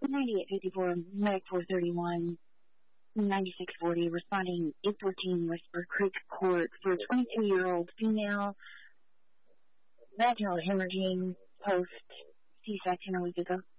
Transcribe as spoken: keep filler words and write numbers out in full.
ninety-eight fifty-four, Medic four thirty-one, ninety-six forty, responding eight fourteen Westbrook Creek Court for a twenty-two-year-old female, vaginal hemorrhaging post C-section a week ago.